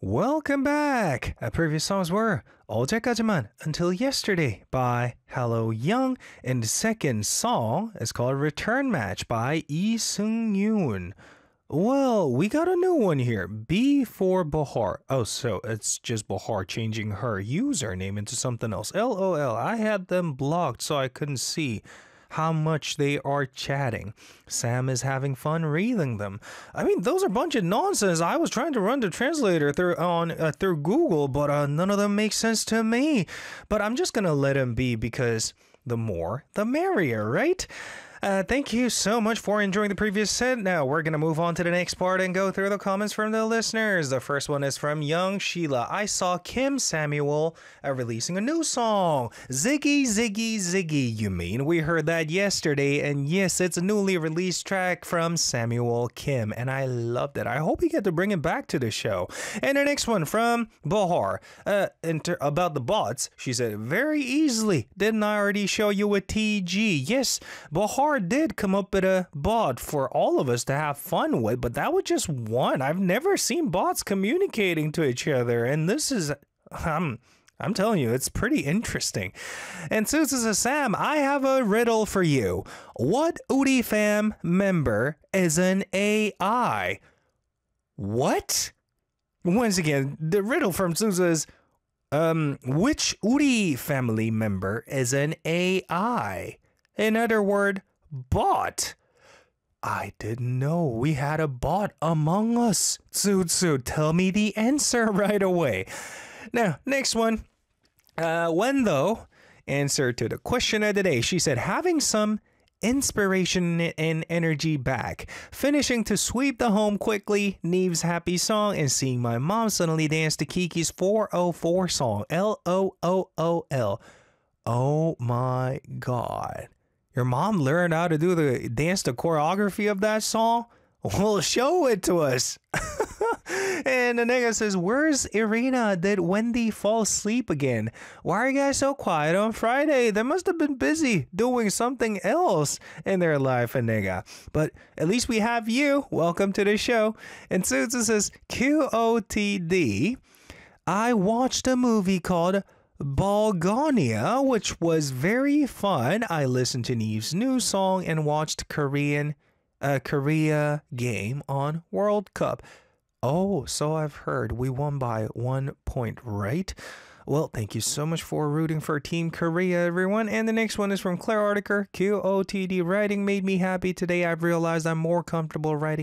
Welcome back! Previous songs were 어제까지만 Until Yesterday by Hello Young, and the second song is called Return Match by Lee Seung-yoon. Well, we got a new one here. B for Bahar. Oh, so it's just Bahar changing her username into something else. LOL. I had them blocked so I couldn't see how much they are chatting. Sam is having fun reading them. I mean, those are a bunch of nonsense. I was trying to run the translator through Google, but none of them make sense to me. But I'm just gonna let them be because the more, the merrier, right? Thank you so much for enjoying the previous set. Now we're going to move on to the next part and go through the comments from the listeners. The first one is from Young Sheila. I saw Kim Samuel releasing a new song. Ziggy, Ziggy, Ziggy, you mean? We heard that yesterday, and yes, it's a newly released track from Samuel Kim, and I loved it. I hope we get to bring it back to the show. And the next one from Bahar. About the bots, she said, very easily. Didn't I already show you a TG? Yes, Bahar did come up with a bot for all of us to have fun with, but that was just one. I've never seen bots communicating to each other, and this is I'm telling you, it's pretty interesting. And since it's a Sam, I have a riddle for you. What Uri fam member is an AI? What? Once again, the riddle from Susa is which Uri family member is an AI? In other words, bot. I didn't know we had a bot among us. Tsutsu, tell me the answer right away. Now, next one. When though, answer to the question of the day. She said, having some inspiration and energy back. Finishing to sweep the home quickly, Neve's happy song, and seeing my mom suddenly dance to Kiki's 404 song. LOOOL. Oh my God. Your mom learned how to do the dance to choreography of that song? Well, show it to us. And the nigga says, where's Irina? Did Wendy fall asleep again? Why are you guys so quiet on Friday? They must have been busy doing something else in their life, nigga. But at least we have you. Welcome to the show. And Susan says, QOTD. I watched a movie called Balgonia, which was very fun. I listened to Neve's new song and watched Korea game on World Cup. Oh, so I've heard we won by 1 point, right? Well, thank you so much for rooting for Team Korea, everyone. And the next one is from Claire Artiker. QOTD, writing made me happy today. I've realized I'm more comfortable writing